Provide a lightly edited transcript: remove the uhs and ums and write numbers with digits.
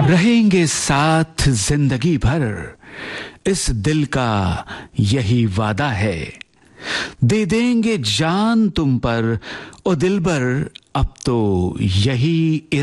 रहेंगे साथ जिंदगी भर, इस दिल का यही वादा है। दे देंगे जान तुम पर ओ दिलबर, अब तो यही